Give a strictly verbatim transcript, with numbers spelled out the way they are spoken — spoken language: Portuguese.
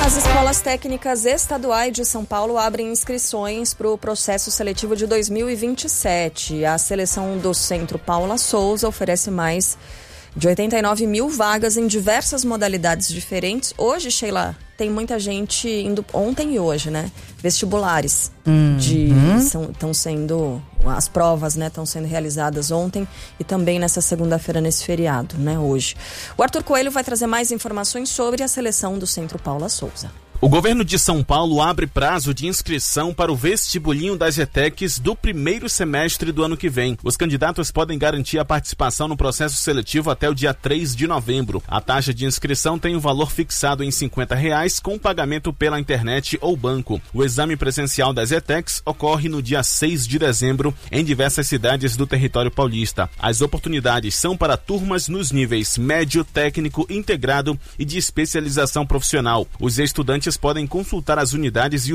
As escolas técnicas estaduais de São Paulo abrem inscrições para o processo seletivo de dois mil e vinte e sete. A seleção do Centro Paula Souza oferece mais de oitenta e nove mil vagas em diversas modalidades diferentes. Hoje, Sheila, tem muita gente indo ontem e hoje, né? Vestibulares Uhum. de estão sendo as provas, né? Estão sendo realizadas ontem e também nessa segunda-feira nesse feriado, né? Hoje. O Arthur Coelho vai trazer mais informações sobre a seleção do Centro Paula Souza. O governo de São Paulo abre prazo de inscrição para o vestibulinho das ETECs do primeiro semestre do ano que vem. Os candidatos podem garantir a participação no processo seletivo até o dia três de novembro. A taxa de inscrição tem um valor fixado em cinquenta reais, com pagamento pela internet ou banco. O exame presencial das ETECs ocorre no dia seis de dezembro em diversas cidades do território paulista. As oportunidades são para turmas nos níveis médio, técnico, integrado e de especialização profissional. Os estudantes podem consultar as unidades e